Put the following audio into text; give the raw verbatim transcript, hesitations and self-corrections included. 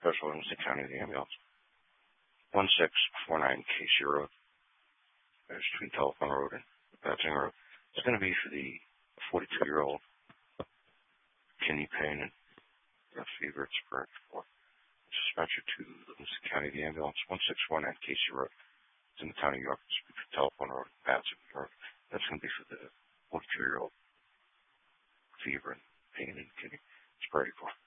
Special Livingston County, the ambulance. one six four nine Casey Road. There's between Telephone Road and Badging Road. It's going to be for the forty-two-year-old kidney pain and breast fever. It's for dispatcher to Livingston County, the ambulance. one six four nine Casey Road. It's in the town of York. It's between Telephone Road and Badging Road. That's going to be for the forty-two-year-old fever and pain and kidney. It's pretty cool.